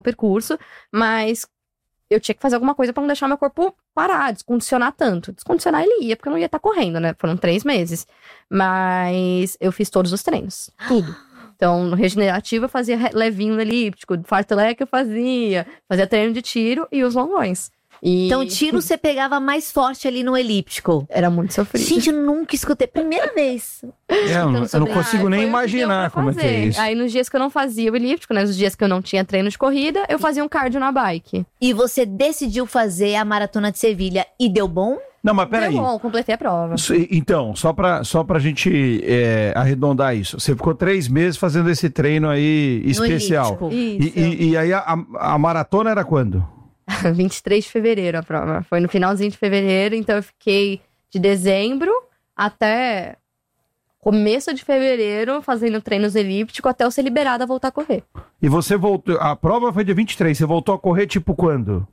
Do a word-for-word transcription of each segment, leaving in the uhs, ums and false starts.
percurso, mas eu tinha que fazer alguma coisa pra não deixar meu corpo parar, descondicionar tanto. Descondicionar ele ia, porque eu não ia estar correndo, né? Foram três meses. Mas eu fiz todos os treinos, tudo. Então, no regenerativo eu fazia levinho no elíptico, fartlek eu fazia, fazia treino de tiro e os longões. E... Então, tiro você pegava mais forte ali no elíptico. Era muito sofrido. Gente, eu nunca escutei. Primeira vez. É, eu, não, eu não consigo ah, nem imaginar como é que é isso. Aí, nos dias que eu não fazia o elíptico, né? Nos dias que eu não tinha treino de corrida, eu fazia um cardio na bike. E você decidiu fazer a Maratona de Sevilha e deu bom? Não, mas peraí. Deu bom, completei a prova. Então, só pra, só pra gente é, arredondar isso. Você ficou três meses fazendo esse treino aí especial. No e, e, e aí a, a maratona era quando? vinte e três de fevereiro a prova. Foi no finalzinho de fevereiro, então eu fiquei de dezembro até começo de fevereiro fazendo treinos elípticos até eu ser liberada a voltar a correr. E você voltou... A prova foi dia vinte e três, você voltou a correr tipo quando?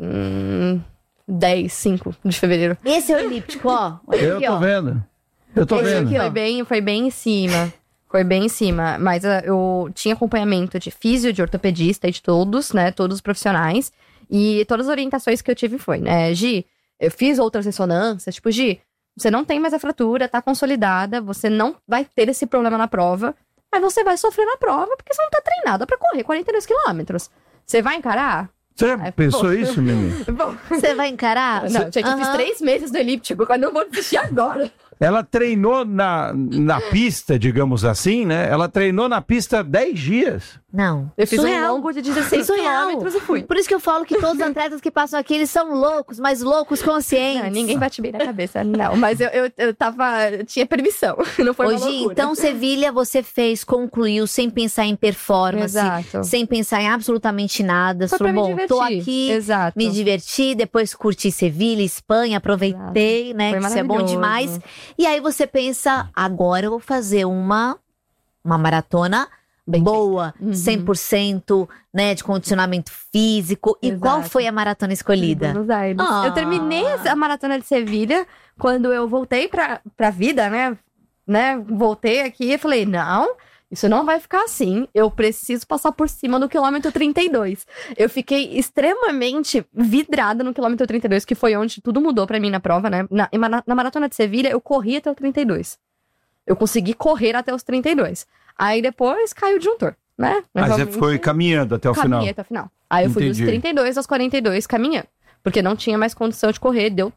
Hum... dez, cinco de fevereiro. Esse é o elíptico, ó. Olha eu aqui, tô ó. vendo. Eu tô Esse vendo. Aqui, foi, bem, foi bem em cima. Foi bem em cima. Mas uh, eu tinha acompanhamento de físio, de ortopedista e de todos, né? Todos os profissionais. E todas as orientações que eu tive foi, né? Gi, eu fiz outras ressonâncias. Tipo, Gi, você não tem mais a fratura, tá consolidada. Você não vai ter esse problema na prova. Mas você vai sofrer na prova porque você não tá treinada pra correr quarenta e dois quilômetros. Você vai encarar? Você é, pensou bom. Isso, Mimi? Você vai encarar? Não, gente, uhum. Eu fiz três meses do elíptico, eu não vou desistir agora. Ela treinou na, na pista, digamos assim, né? Ela treinou na pista dez dias. Não. Eu fiz surreal. um longo de dezesseis quilômetros e fui. Por isso que eu falo que todos os atletas que passam aqui, eles são loucos, mas loucos conscientes. Não, ninguém bate bem na cabeça, não. Mas eu, eu, eu tava... Eu tinha permissão, não foi Hoje, uma loucura. Então, Sevilha, você fez, concluiu, sem pensar em performance. Exato. Sem pensar em absolutamente nada. Foi Falou, pra me bom, divertir. tô aqui, Exato. me diverti, depois curti Sevilha, Espanha, aproveitei, Exato. né? Foi que isso é bom demais. E aí você pensa, agora eu vou fazer uma, uma maratona bem boa, uhum. cem por cento, né, de condicionamento físico. E Exato. Qual foi a maratona escolhida? Buenos Aires. Ah. Eu terminei a maratona de Sevilha quando eu voltei pra, pra vida, né? né? Voltei aqui e falei, não, isso não vai ficar assim. Eu preciso passar por cima do quilômetro trinta e dois. Eu fiquei extremamente vidrada no quilômetro trinta e dois, que foi onde tudo mudou pra mim na prova, né? Na, na maratona de Sevilha, eu corri até o trinta e dois. Eu consegui correr até os trinta e dois. Aí depois caiu o disjuntor, né? Mas você foi caminhando até o Caminhei final. até o final. Aí eu Entendi. Fui dos trinta e dois aos quarenta e dois caminhando. Porque não tinha mais condição de correr. Deu.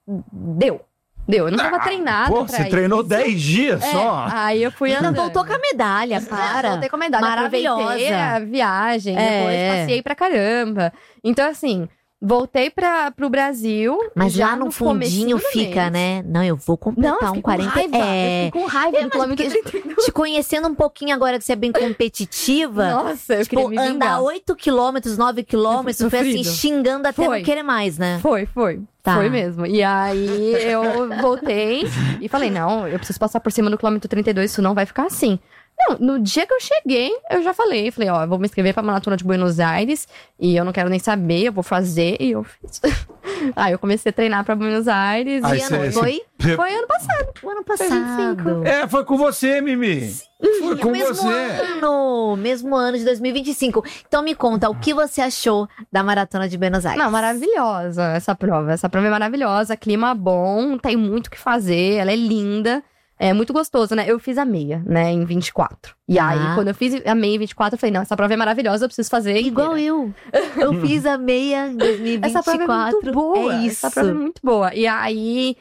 Deu. Deu. Eu não tava ah, treinada pô, pra você isso. treinou dez dias é, só. Aí eu fui andando. Ainda voltou com a medalha, para. Voltei com a medalha. Maravilhosa. Aproveitei a viagem. É. Depois passei pra caramba. Então, assim... Voltei pra, pro Brasil. Mas já lá no, no fundinho fica, mês. Né? Não, eu vou completar não, eu um quarenta. Com raiva, é... Eu fiquei com raiva é, do quilômetro trinta e dois. Te conhecendo um pouquinho agora que você é bem competitiva. Nossa, eu tipo, queria me vingar. andar oito quilômetros, nove quilômetros, foi assim, xingando até foi. Não querer mais, né? Foi, foi. Tá. Foi mesmo. E aí eu voltei e falei, não, eu preciso passar por cima do quilômetro trinta e dois, isso não vai ficar assim. Não, no dia que eu cheguei, eu já falei, falei, ó, eu vou me inscrever pra Maratona de Buenos Aires e eu não quero nem saber, eu vou fazer, e eu fiz. Aí eu comecei a treinar pra Buenos Aires Aí e cê, ano, cê... foi, foi ano passado. O ano passado. É, foi com você, Mimi. Sim, foi com mesmo você. ano, mesmo ano de dois mil e vinte e cinco. Então me conta, o que você achou da Maratona de Buenos Aires? Não, maravilhosa essa prova. Essa prova é maravilhosa, clima bom, tem muito o que fazer, ela é linda. É muito gostoso, né? Eu fiz a meia, né, em vinte e quatro. E ah. aí, quando eu fiz a meia em vinte e quatro, eu falei, não, essa prova é maravilhosa, eu preciso fazer igual eu. Eu fiz a meia em dois mil e vinte e quatro. Essa prova é muito boa. É isso. Essa prova é muito boa. E aí,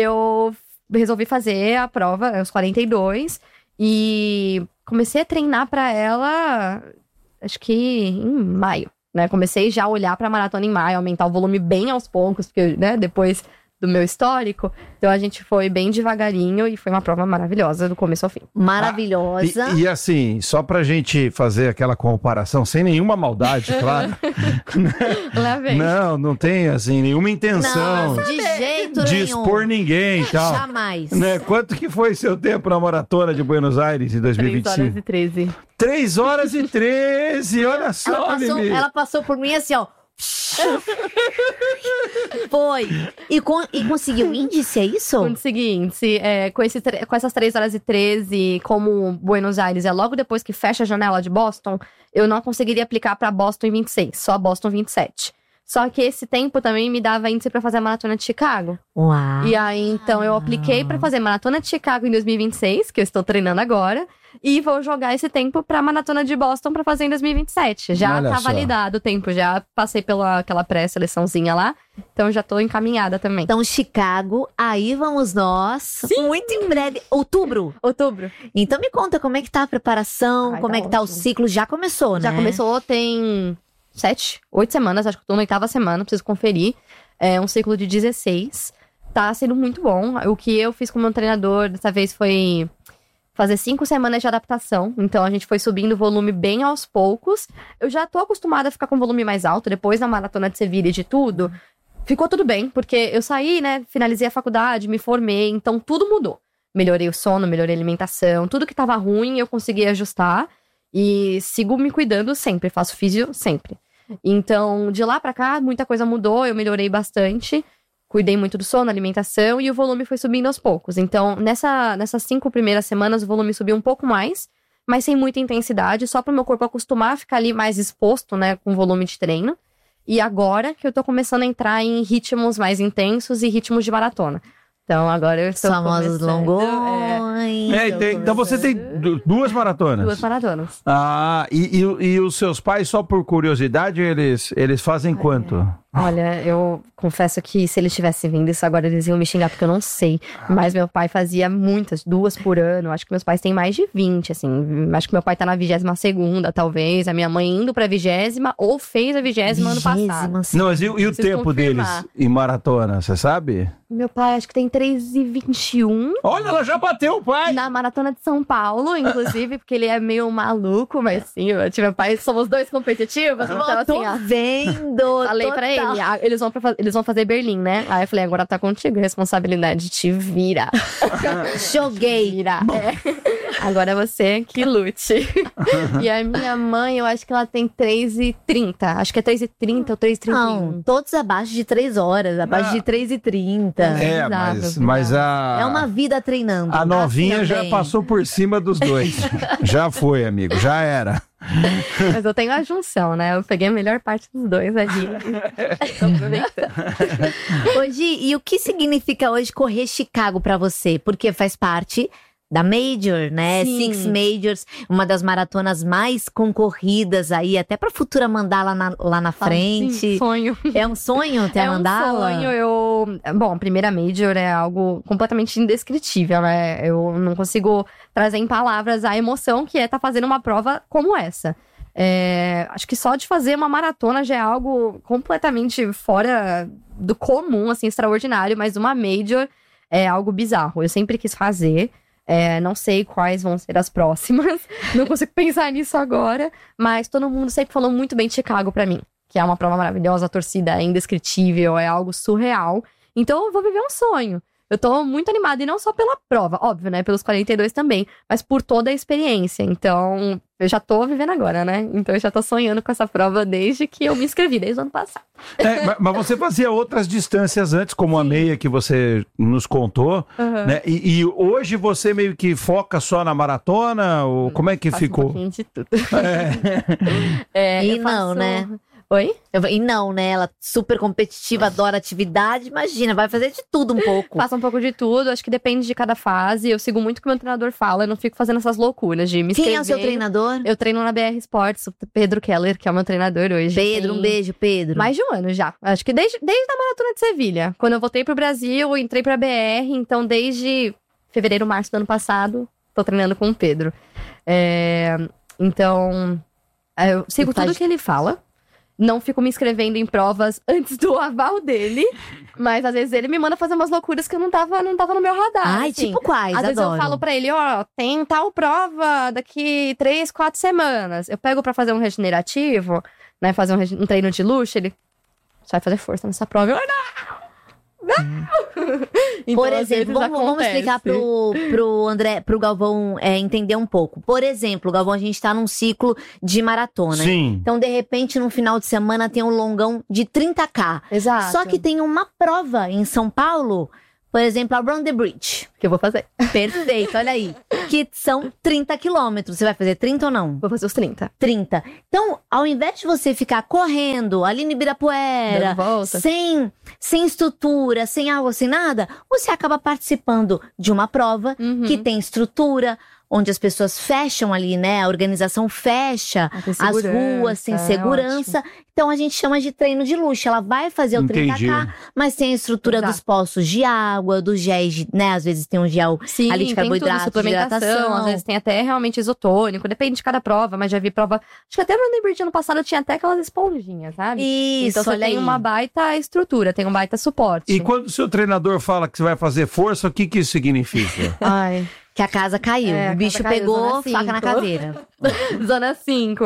eu resolvi fazer a prova, os quarenta e dois. E comecei a treinar pra ela, acho que em maio, né? Comecei já a olhar pra maratona em maio, aumentar o volume bem aos poucos, porque, né, depois... do meu histórico, então a gente foi bem devagarinho e foi uma prova maravilhosa do começo ao fim. Maravilhosa. Ah, e, e assim, só pra gente fazer aquela comparação, sem nenhuma maldade, claro. Lá vem. Não, não tem assim, nenhuma intenção não, de jeito de nenhum. expor ninguém e tal. Jamais. Né? Quanto que foi seu tempo na maratona de Buenos Aires em dois mil e vinte e cinco? três horas e treze. três horas e treze, olha só, ela passou, Mimi. ela passou por mim assim, ó. Foi. E, con e conseguiu índice, é isso? Consegui índice. É, com, esse, com essas três horas e treze, como Buenos Aires é logo depois que fecha a janela de Boston, eu não conseguiria aplicar pra Boston em vinte e seis, só Boston vinte e sete. Só que esse tempo também me dava índice pra fazer a Maratona de Chicago. Uau. E aí, então, eu apliquei pra fazer Maratona de Chicago em dois mil e vinte e seis, que eu estou treinando agora. E vou jogar esse tempo pra Maratona de Boston pra fazer em dois mil e vinte e sete. Já Olha tá só. validado o tempo, já passei pela aquela pré-seleçãozinha lá. Então, já tô encaminhada também. Então, Chicago, aí vamos nós. Sim. Muito em breve. Outubro. Outubro. Então, me conta como é que tá a preparação, Ai, como tá é que tá o ótimo. ciclo. Já começou, né? Já começou, tem sete, oito semanas, acho que eu tô na oitava semana, preciso conferir. É um ciclo de dezesseis. Tá sendo muito bom. O que eu fiz com o meu treinador dessa vez foi fazer cinco semanas de adaptação. Então a gente foi subindo o volume bem aos poucos. Eu já tô acostumada a ficar com volume mais alto. Depois da maratona de Sevilha e de tudo, ficou tudo bem. Porque eu saí, né, finalizei a faculdade, me formei. Então tudo mudou. Melhorei o sono, melhorei a alimentação. Tudo que tava ruim eu consegui ajustar. E sigo me cuidando sempre, faço físio sempre. Então, de lá pra cá, muita coisa mudou, eu melhorei bastante. Cuidei muito do sono, alimentação, e o volume foi subindo aos poucos. Então, nessa, nessas cinco primeiras semanas, o volume subiu um pouco mais, mas sem muita intensidade, só pro meu corpo acostumar a ficar ali mais exposto, né, com o volume de treino. E agora que eu tô começando a entrar em ritmos mais intensos e ritmos de maratona. Então, agora eu estou Famosos começando, longões. É, e tem- então você tem du- duas maratonas. Duas maratonas. Ah, e, e- e os seus pais, só por curiosidade, eles, eles fazem quanto? Olha, eu confesso que se eles tivessem vindo isso agora, eles iam me xingar, porque eu não sei. Mas meu pai fazia muitas, duas por ano. Acho que meus pais têm mais de vinte, assim. Acho que meu pai tá na vigésima segunda, talvez. A minha mãe indo pra vigésima, ou fez a vigésima ano passado. Vigésima, sim. Não, mas e, o- e o Preciso tempo confirmar. deles em maratona, você sabe? Meu pai acho que tem três e vinte e um. Olha, ela já bateu o pai! Na maratona de São Paulo, inclusive, porque ele é meio maluco, mas sim, eu tive meu pai, somos dois competitivos. Então, assim, Tô ó, vendo. falei pra ele, ah, eles vão, pra, fa- eles vão fazer Berlim, né? Aí eu falei, agora tá contigo, responsabilidade, te vira. Joguei. Vira. É. Agora você que lute. E a minha mãe, eu acho que ela tem três e trinta. Acho que é três e trinta ou três e trinta e um. Não, todos abaixo de três horas, abaixo Ah. de três e trinta. É, bizarro, mas, bizarro. mas a, É uma vida treinando. a novinha Assim já também. passou por cima dos dois. Já foi, amigo, já era. Mas eu tenho a junção, né? Eu peguei a melhor parte dos dois ali. Tô aproveitando. Ô, Gi, e o que significa hoje correr Chicago pra você? Porque faz parte da Major, né? Sim. Six Majors, uma das maratonas mais concorridas aí, até pra futura mandala na, lá na frente. Sim, sonho. É um sonho ter É a um mandala? sonho, eu... Bom, a primeira Major é algo completamente indescritível, né? Eu não consigo trazer em palavras a emoção que é estar fazendo uma prova como essa. É, acho que só de fazer uma maratona já é algo completamente fora do comum, assim, extraordinário. Mas uma Major é algo bizarro. Eu sempre quis fazer. É, não sei quais vão ser as próximas. Não consigo pensar nisso agora. Mas todo mundo sempre falou muito bem de Chicago pra mim. Que é uma prova maravilhosa, a torcida é indescritível, é algo surreal. Então eu vou viver um sonho. Eu tô muito animada, e não só pela prova, óbvio, né? Pelos quarenta e dois também, mas por toda a experiência. Então, eu já tô vivendo agora, né? Então eu já tô sonhando com essa prova desde que eu me inscrevi, desde o ano passado. É, ma- mas você fazia outras distâncias antes, como a meia que você nos contou, Uhum. né? E, e hoje você meio que foca só na maratona? Ou como é que Faço um ficou? pouquinho de tudo. É, E eu não, faço- né? Oi? Eu- E não, né? Ela super competitiva, adora atividade. Imagina, vai fazer de tudo um pouco. Faço um pouco de tudo, acho que depende de cada fase. Eu sigo muito o que o meu treinador fala, eu não fico fazendo essas loucuras de me Quem é o seu inscrever. treinador? Eu treino na B R Sports, o Pedro Keller, que é o meu treinador hoje. Pedro, Tem um beijo, Pedro. Mais de um ano já. Acho que desde, desde a Maratona de Sevilha. Quando eu voltei pro Brasil, eu entrei pra B R. Então, desde fevereiro, março do ano passado, tô treinando com o Pedro. É, então, eu sigo E faz- tudo que ele fala. Não fico me inscrevendo em provas antes do aval dele. Mas, às vezes, ele me manda fazer umas loucuras que eu não tava, não tava no meu radar. Ai, assim. tipo quais? Às vezes Adoro. eu falo pra ele, ó, tem tal prova daqui três, quatro semanas. Eu pego pra fazer um regenerativo, né, fazer um, rege- um treino de luxo, ele... Você vai fazer força nessa prova. Eu, não! Então, Por às exemplo, vezes vamos, vamos acontece. explicar pro, pro André, pro Galvão é, entender um pouco. Por exemplo, Galvão, a gente tá num ciclo de maratona. Sim. Então, de repente, no final de semana tem um longão de trinta ká. Exato. Só que tem uma prova em São Paulo, por exemplo, a Run the Bridge. Que eu vou fazer. Perfeito, olha aí. Que são trinta quilômetros. Você vai fazer trinta ou não? Vou fazer os trinta. trinta. Então, ao invés de você ficar correndo ali no Ibirapuera, Dando volta. sem, sem estrutura, sem água, sem nada, você acaba participando de uma prova Uhum. que tem estrutura, onde as pessoas fecham ali, né? A organização fecha Ah, tem as segurança, ruas, tem é segurança. Então, a gente chama de treino de luxo. Ela vai fazer o Entendi. trinta ká, mas tem a estrutura Exato. dos poços de água, dos géis, né? Às vezes tem um gel Sim, ali de tem tudo, carboidrato, de suplementação, hidratação. às vezes tem até realmente isotônico, depende de cada prova, mas já vi prova, acho que até no Bridge ano passado tinha até aquelas esponjinhas, sabe? Isso, Então você olha tem aí. uma baita estrutura, tem um baita suporte. E quando o seu treinador fala que você vai fazer força, o que que isso significa? Ai, Que a casa caiu. É, a o bicho casa caiu, pegou, zona faca na cinco. caveira. Zona cinco.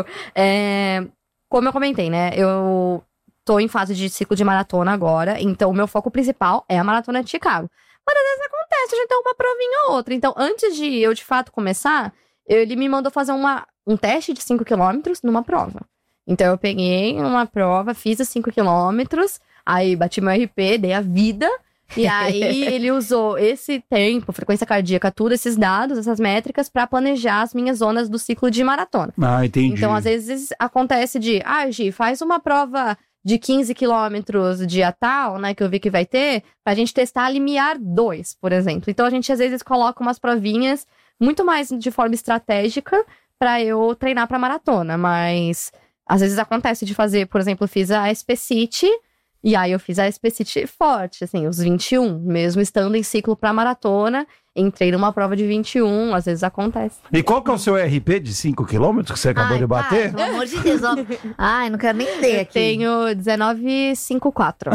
É, como eu comentei, né? Eu tô em fase de ciclo de maratona agora, então o meu foco principal é a maratona de Chicago. Mas às vezes acontece, a gente tem uma provinha ou outra. Então, antes de eu de fato começar, ele me mandou fazer uma, um teste de cinco quilômetros numa prova. Então, eu peguei uma prova, fiz os cinco quilômetros, aí bati meu R P, dei a vida. E aí ele usou esse tempo, frequência cardíaca, tudo, esses dados, essas métricas, pra planejar as minhas zonas do ciclo de maratona. Ah, entendi. Então, às vezes, acontece de, ah, Gi, faz uma prova de quinze quilômetros dia tal, né, que eu vi que vai ter, pra gente testar a limiar dois, por exemplo. Então, a gente, às vezes, coloca umas provinhas muito mais de forma estratégica pra eu treinar pra maratona. Mas, às vezes, acontece de fazer, por exemplo, eu fiz a S P City, e aí eu fiz a S P City forte, assim, os vinte e um, mesmo estando em ciclo pra maratona, entrei numa prova de vinte e um, às vezes acontece. E qual que é o seu R P de cinco quilômetros que você acabou Ai, de bater? Para, pelo amor de Deus. Ó. Ai, não quero nem ler Eu aqui. tenho dezenove vírgula cinquenta e quatro.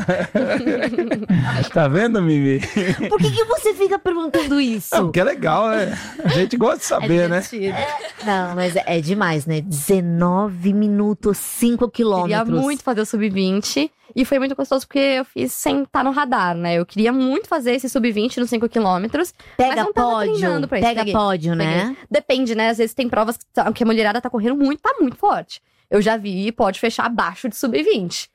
Tá vendo, Mimi? Por que, que você fica perguntando isso? É, porque é legal, né? A gente gosta de saber, né? Não, mas é, é demais, né? dezenove minutos, cinco Queria quilômetros. muito fazer o sub vinte. E foi muito gostoso porque eu fiz sem estar no radar, né? Eu queria muito fazer esse sub vinte nos cinco quilômetros. mas Pega não tava pódio, treinando pra isso. pega Peguei, pódio, né? peguei. Depende, né? Às vezes tem provas que, tá- que a mulherada tá correndo muito, tá muito forte. Eu já vi, pode fechar abaixo de sub vinte.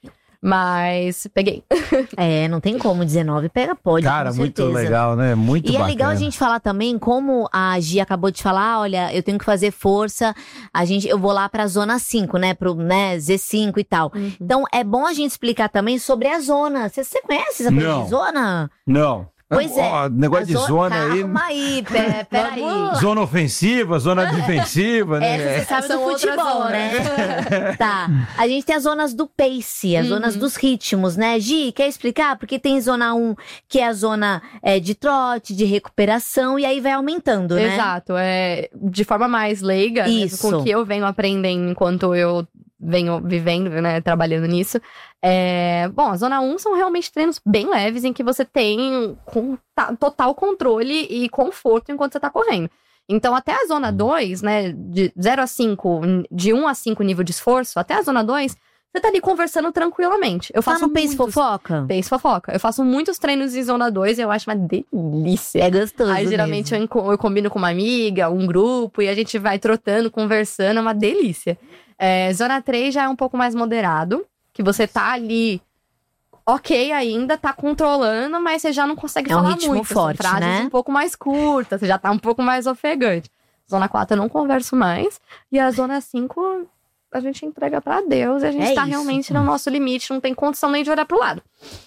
Mas peguei. É, não tem como, dezenove pega pódio, Cara, com muito certeza. legal, né? Muito E bacana. é legal a gente falar também, como a Gi acabou de falar, olha, eu tenho que fazer força, a gente, eu vou lá pra zona cinco, né, pro né, Z cinco e tal. Uhum. Então, é bom a gente explicar também sobre a zona. Você, você conhece essa coisa Não. de zona? Não. Pois é. Ó, negócio A de zo- zona aí. Calma aí, pé, peraí. Zona ofensiva, zona defensiva, né? Essa você sabe do São outras futebol, zonas. né? Tá. A gente tem as zonas do pace, as Uhum. zonas dos ritmos, né? Gi, quer explicar? Porque tem zona um, que é a zona é, de trote, de recuperação, e aí vai aumentando, né? Exato. É, de forma mais leiga, né, Isso. com o que eu venho aprendendo enquanto eu venho vivendo, né, trabalhando nisso. É, bom, a zona um são realmente treinos bem leves, em que você tem com, ta- total controle e conforto enquanto você tá correndo. Então, até a zona dois, né, de zero a cinco, de um a cinco nível de esforço, até a zona dois, você tá ali conversando tranquilamente. Eu Tá faço no pace muitos- fofoca? Pace fofoca. Eu faço muitos treinos em zona dois e eu acho uma delícia. É gostoso Aí, geralmente, eu, enco- eu combino com uma amiga, um grupo, e a gente vai trotando, conversando, é uma delícia. É, zona três já é um pouco mais moderado, que você tá ali, ok ainda, tá controlando, mas você já não consegue É um falar ritmo muito. forte, são frases né? um pouco mais curtas, você já tá um pouco mais ofegante. Zona quatro eu não converso mais, e a zona cinco a gente entrega pra Deus, e a gente É tá isso. realmente no nosso limite, não tem condição nem de olhar pro lado.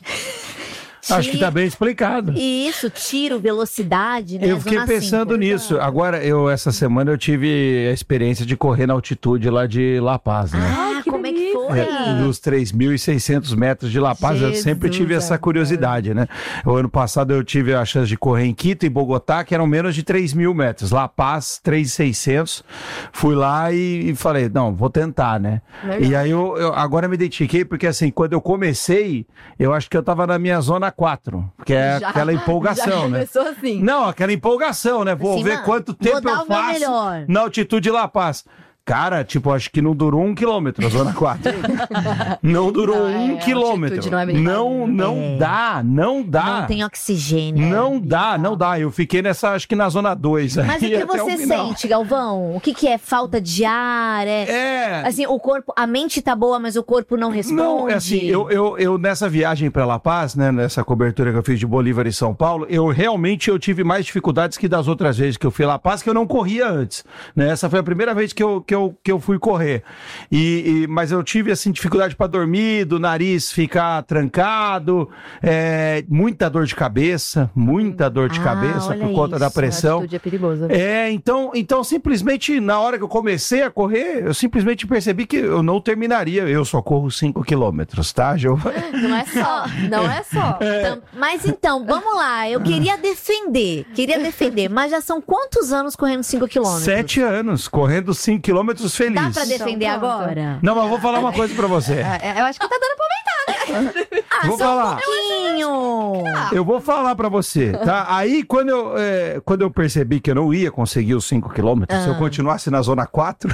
Acho que tá bem explicado. Isso, tiro, velocidade, né? Eu fiquei Zona pensando cinco. nisso. Agora, eu essa semana eu tive a experiência de correr na altitude lá de La Paz, né? Ah, que como é que delícia. foi? É, dos três mil e seiscentos metros de La Paz, eu Jesus sempre tive essa amado. curiosidade, né? O ano passado eu tive a chance de correr em Quito e Bogotá, que eram menos de três mil metros. La Paz, três mil e seiscentos. Fui lá e, e falei, não, vou tentar, né? Legal. E aí eu, eu agora me identifiquei, porque assim, quando eu comecei, eu acho que eu tava na minha zona quatro, que é Já- aquela empolgação, já né? começou assim. Não, aquela empolgação, né? Vou Assim, ver mano, quanto vou tempo dar eu o meu faço melhor. na altitude de La Paz. Cara, tipo, acho que não durou um quilômetro a zona quatro. Não durou Não, é, um a quilômetro. altitude não é Não, não É. dá, não dá. Não tem oxigênio. Não dá, não dá. Eu fiquei nessa, acho que na zona dois. Mas o aí que até você final. sente, Galvão? O que, que é falta de ar? É, É. assim, o corpo, a mente tá boa, mas o corpo não responde. Não, é assim, eu, eu, eu nessa viagem para La Paz, né, nessa cobertura que eu fiz de Bolívar e São Paulo, eu realmente eu tive mais dificuldades que das outras vezes que eu fui a La Paz, que eu não corria antes, né? Essa foi a primeira vez que eu, que eu, que eu fui correr. E, e, mas eu tive, assim, dificuldade para dormir, do nariz ficar trancado, é, muita dor de cabeça, muita dor de Ah, cabeça olha por conta da isso, A pressão. altitude é perigosa. É, então, então simplesmente na hora que eu comecei a correr, eu simplesmente percebi que eu não terminaria. Eu só corro cinco quilômetros, tá, Giovana? Não é só, não é só. Então, mas então, vamos lá. Eu queria defender, queria defender, mas já são quantos anos correndo cinco quilômetros? Sete anos, correndo cinco quilômetros feliz. Dá pra defender Então, pronto. agora? Não, mas eu vou falar uma coisa pra você. É, eu acho que tá dando pra aumentar, né? Ah, Vou só falar. um pouquinho. Eu vou falar pra você, tá? Aí, quando eu, é, quando eu percebi que eu não ia conseguir os cinco quilômetros, se eu continuasse na zona quatro,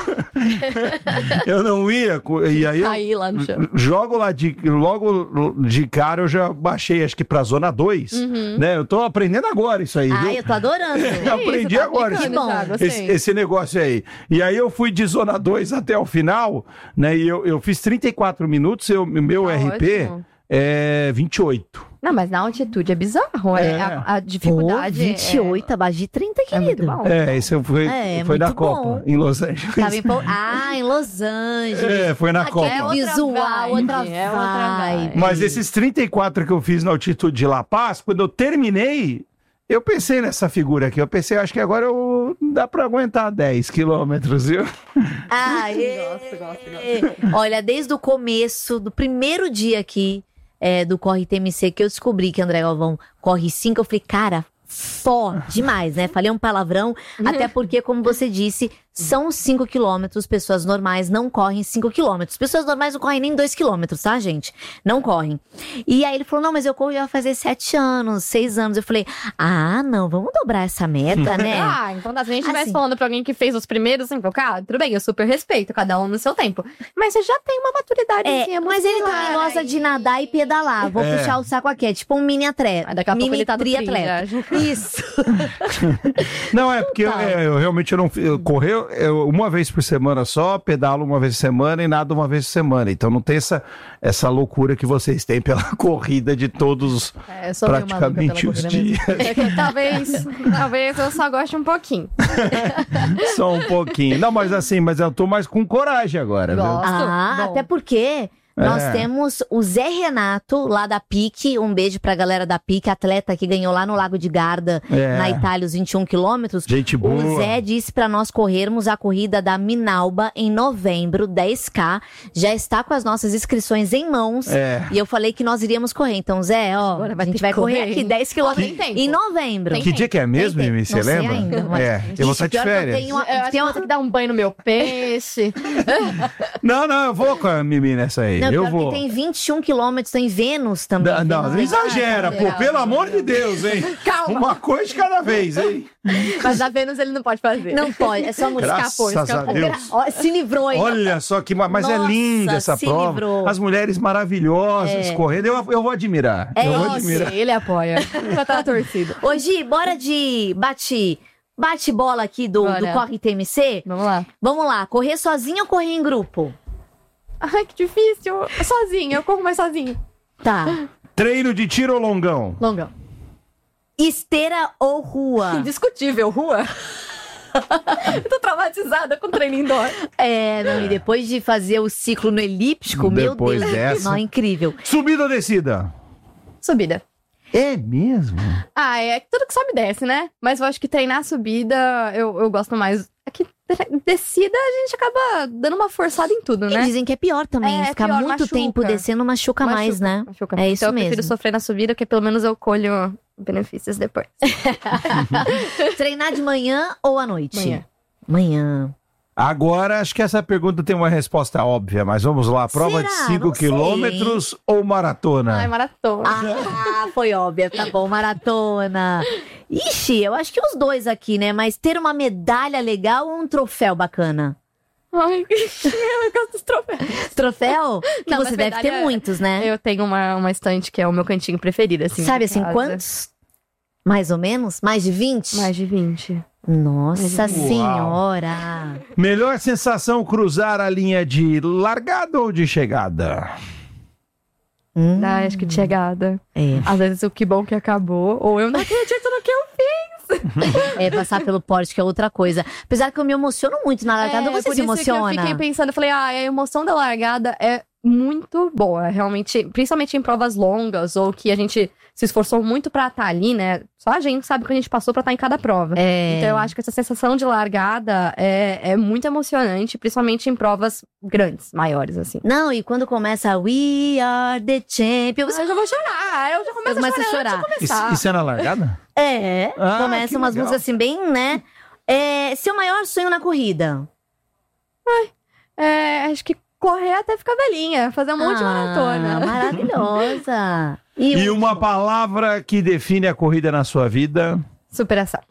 eu não ia. co- E aí eu Cair lá no chão. jogo lá de. Logo de cara eu já baixei, acho que pra zona dois, né? Eu tô aprendendo agora isso aí, Ai, viu? eu tô adorando. Eu aprendi tá agora aplicando esse, já, gostei. esse, esse negócio aí. E aí eu fui de zona dois até o final, né? E eu, eu fiz trinta e quatro minutos, eu, meu Tá R P ótimo. é vinte e oito. Não, mas na altitude é bizarro. É. É. A, a Pô, dificuldade. vinte e oito, abaixo de trinta, é, é muito querido. bom. É, isso foi, É, foi na muito Copa, bom. em Los Angeles. Tava em Pol- Ah, em Los Angeles. É, foi na Aqui Copa. é visual, vibe, outra é outra vibe. vibe. Mas esses trinta e quatro que eu fiz na altitude de La Paz, quando eu terminei, eu pensei nessa figura aqui. Eu pensei, acho que agora eu, dá pra aguentar dez quilômetros, viu? Aê! Gosto, gosto, Olha, desde o começo, do primeiro dia aqui é, do Corre T M C, que eu descobri que André Galvão corre cinco, eu falei, cara, fó, demais, né? Falei um palavrão, até porque, como você disse, são cinco quilômetros, pessoas normais não correm cinco quilômetros. Pessoas normais não correm nem dois quilômetros, tá, gente? Não correm. E aí ele falou, não, mas eu corro já vai fazer sete anos, seis anos. Eu falei, ah, não, vamos dobrar essa meta, né? Ah, então se a gente estivesse Assim. falando pra alguém que fez os primeiros cinco K, tudo bem, eu super respeito, cada um no seu tempo. Mas você já tem uma maturidade. É, mas ele também gosta de nadar e pedalar. Vou É. puxar o saco aqui. É tipo um mini atleta. Aí daqui a pouco mini ele tá no triatleta. tri, Isso. Não, é porque eu, Tá. é, eu realmente eu não eu correr eu, uma vez por semana só, pedalo uma vez por semana e nada uma vez por semana. Então não tem essa, essa loucura que vocês têm pela corrida de todos É, eu sou meio maluca praticamente pela os corrida mesmo. dias. É que talvez, talvez eu só goste um pouquinho. Só um pouquinho. Não, mas assim, mas eu tô mais com coragem agora, viu? Gosto. Ah, Bom. até porque nós É. temos o Zé Renato, lá da PIC. Um beijo pra galera da PIC, atleta que ganhou lá no Lago de Garda, É. na Itália, os vinte e um quilômetros. Gente boa. O Zé disse pra nós corrermos a corrida da Minalba em novembro, dez K. Já está com as nossas inscrições em mãos. É. E eu falei que nós iríamos correr. Então, Zé, ó, Agora a vai ter gente que vai correr correr, aqui hein? dez quilômetros Ó, tem tempo. em novembro. Tem Que dia que é mesmo, Tem, tem. Mimi? Você Não sei lembra? ainda, mas- É, eu vou estar de Pior que eu férias. tenho uma- Eu acho tem que eu uma- vou ter que dar um banho no meu peixe. Não, não, eu vou com a Mimi nessa aí. Não, eu pior vou. que tem vinte e um quilômetros em Vênus também. Não, não, não Vênus. exagera, pô, legal. pelo amor de Deus, hein? Calma. Uma coisa de cada vez, hein? Mas a Vênus ele não pode fazer. Não pode, é só música. Graças escapou, a escapou. Deus. Ó, se livrou, hein? Olha só que. ma- Mas é Nossa, linda essa se prova. livrou. As mulheres maravilhosas É. correndo. Eu, eu vou admirar. É eu vou isso. admirar. Ele apoia. Já tá na torcida. Ô, Gi, bora de bate, bate bola aqui do, Bora. do Corre T M C? Vamos lá. Vamos lá, correr sozinho ou correr em grupo? Ai, que difícil. Sozinho, eu corro mais sozinho. Tá. Treino de tiro ou longão? Longão. Esteira ou rua? Indiscutível, rua. Eu tô traumatizada com treino indoor. É, não, e depois de fazer o ciclo no elíptico, Depois meu Deus. dessa. Não, incrível. Subida ou descida? Subida. É mesmo? Ah, é tudo que sobe e desce, né? Mas eu acho que treinar subida, eu, eu gosto mais. É que tre- descida a gente acaba dando uma forçada em tudo, E né? dizem que é pior também, É, ficar pior, muito machuca. tempo descendo machuca, mais, Machuca, né? machuca. É isso então eu prefiro mesmo. sofrer na subida, porque pelo menos eu colho benefícios depois. Treinar de manhã ou à noite? Manhã. Manhã. Agora, acho que essa pergunta tem uma resposta óbvia, mas vamos lá. Prova Será? de cinco Não sei, quilômetros ou maratona? Ai, maratona. Ah, foi óbvio, tá bom, maratona. Ixi, eu acho que os dois aqui, né? Mas ter uma medalha legal ou um troféu bacana? Ai, eu gosto dos troféus. Troféu? Que Não, você mas deve verdade ter é- muitos, né? Eu tenho uma, uma estante que é o meu cantinho preferido, assim. Sabe de assim, casa. quantos? Mais ou menos? Mais de vinte? Mais de vinte. Nossa Uau. senhora! Melhor sensação cruzar a linha de largada ou de chegada? Hum, Ah, acho que de chegada. é. Às vezes o que bom que acabou, ou eu não acredito no que eu fiz. É, passar pelo porte, que é outra coisa. Apesar que eu me emociono muito na largada, É, você por se isso que eu emociona? fiquei pensando, eu falei, ah, a emoção da largada é muito boa, realmente, principalmente em provas longas, ou que a gente se esforçou muito pra estar ali, né? Só a gente sabe o que a gente passou pra estar em cada prova. É. Então eu acho que essa sensação de largada é, é muito emocionante, principalmente em provas grandes, maiores, assim. Não, e quando começa We Are The Champions... Ah, eu já vou chorar, eu já começo Eu começo a a chorar. chorar. antes de Isso, começar. isso é na largada? É, Ah, começa que umas legal. músicas assim bem, né? É, seu maior sonho na corrida? É, acho que correr até ficar velhinha, fazer um monte de Ah, maratona. maravilhosa. E o- uma palavra que define a corrida na sua vida? Superação.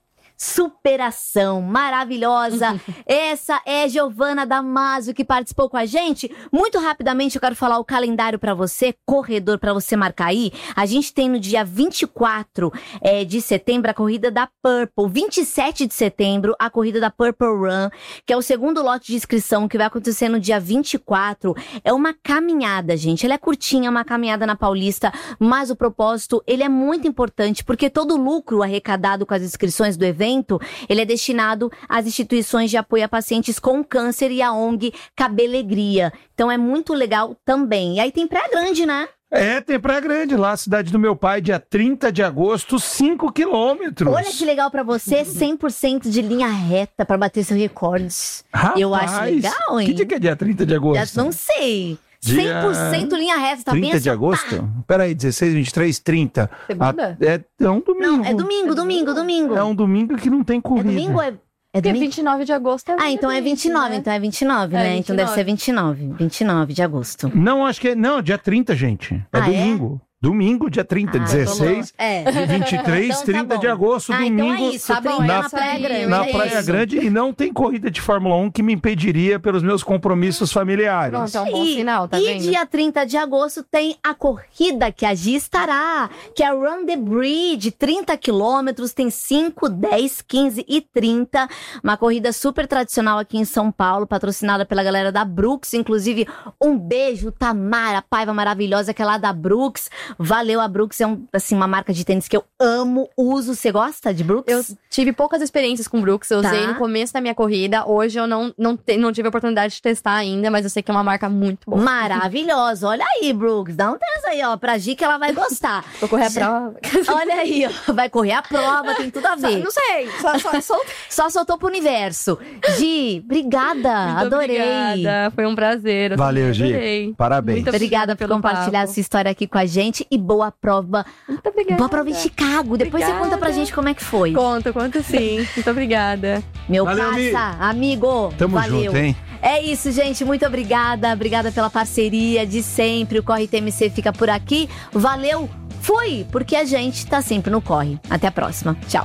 Superação, maravilhosa. Essa é Giovana Damasio que participou com a gente. Muito rapidamente eu quero falar o calendário pra você, corredor, pra você marcar aí. A gente tem no dia vinte e quatro é, de setembro a corrida da Purple, vinte e sete de setembro a corrida da Purple Run, que é o segundo lote de inscrição que vai acontecer no dia vinte e quatro. É uma caminhada, gente. Ela é curtinha, uma caminhada na Paulista, mas o propósito, ele é muito importante, porque todo o lucro arrecadado com as inscrições do evento, ele é destinado às instituições de apoio a pacientes com câncer e a O N G Cabelegria. Então é muito legal também. E aí tem Praia Grande, né? É, tem Praia Grande, lá, cidade do meu pai, dia trinta de agosto, cinco quilômetros. Olha que legal pra você, cem por cento de linha reta pra bater seu recorde. Rapaz, Eu acho legal, hein? Que dia que é dia trinta de agosto? Já não sei. Dia cem por cento linha reta, tá bem trinta de assim? agosto? Peraí, dezesseis, vinte e três, trinta. Segunda? Ah, é, é um domingo. Não, é domingo, domingo, domingo. É um domingo que não tem É corrida. domingo ou é... É Porque domingo? vinte e nove de agosto é Ah, então é vinte e nove, né? então é vinte e nove, É né? Então deve ser vinte e nove. vinte e nove. vinte e nove de agosto. Não, acho que é... Não, dia trinta, gente. É Ah, é? domingo. Domingo, dia trinta, Ah, dezesseis, É. vinte e três, Então tá trinta bom. de agosto, Ah, domingo. então é isso, Tá bom, trinta na- na Praia Grande. Na é Praia isso. Grande, e não tem corrida de Fórmula um que me impediria pelos meus compromissos familiares. Pronto, é um bom E- sinal, tá e vendo? dia trinta de agosto tem a corrida que a Gi estará, que é a Run the Bridge, trinta quilômetros, tem cinco, dez, quinze e trinta. Uma corrida super tradicional aqui em São Paulo, patrocinada pela galera da Brooks. Inclusive, um beijo, Tamara, Paiva maravilhosa, que é lá da Brooks. Valeu, a Brooks é um, assim, uma marca de tênis que eu amo, uso. Você gosta de Brooks? Eu tive poucas experiências com Brooks, eu Tá. usei no começo da minha corrida. Hoje eu não, não, te, não tive a oportunidade de testar ainda, mas eu sei que é uma marca muito boa. Maravilhosa. Olha aí, Brooks. Dá um teste aí, ó, pra Gi que ela vai gostar. Vou correr a prova. Olha aí, ó. Vai correr a prova, tem tudo a ver. Não sei, só, só, só... Só soltou pro universo. Gi, obrigada. Muito Adorei. Obrigada, foi um prazer. eu Valeu, também Gi. adorei. Parabéns. Muito Obrigada por pelo compartilhar papo. sua história aqui com a gente e boa prova. Muito obrigada. Boa prova em Chicago. Depois você Obrigada. conta pra gente como é que foi. Conto, conto sim. Muito obrigada. Meu Valeu, parça, amigo. Tamo valeu. junto, hein? É isso, gente. Muito obrigada. Obrigada pela parceria de sempre. O Corre T M C fica por aqui. Valeu. Fui, porque a gente tá sempre no Corre. Até a próxima. Tchau.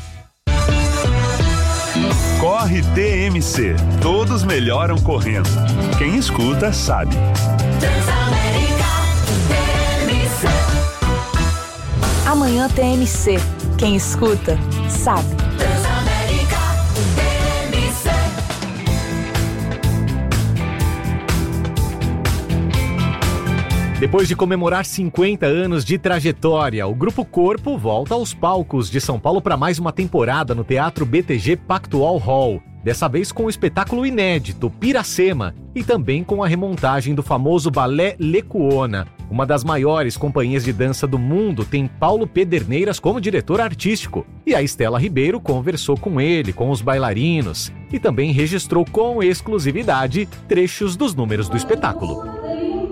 Corre T M C. Todos melhoram correndo. Quem escuta sabe. Amanhã T M C. Quem escuta, sabe. Depois de comemorar cinquenta anos de trajetória, o Grupo Corpo volta aos palcos de São Paulo para mais uma temporada no Teatro B T G Pactual Hall. Dessa vez com o espetáculo inédito Piracema e também com a remontagem do famoso balé Lecuona. Uma das maiores companhias de dança do mundo tem Paulo Pederneiras como diretor artístico. E a Estela Ribeiro conversou com ele, com os bailarinos, e também registrou com exclusividade trechos dos números do espetáculo.